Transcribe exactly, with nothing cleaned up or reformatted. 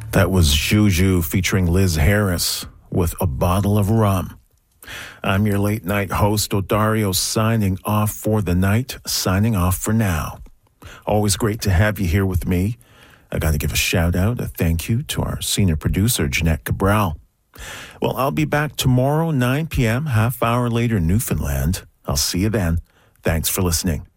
That was Juju featuring Liz Harris with A Bottle of Rum. I'm your late night host, Odario, signing off for the night, signing off for now. Always great to have you here with me. I got to give a shout out, a thank you to our senior producer, Jeanette Cabral. Well, I'll be back tomorrow, nine p.m., half hour later, Newfoundland. I'll see you then. Thanks for listening.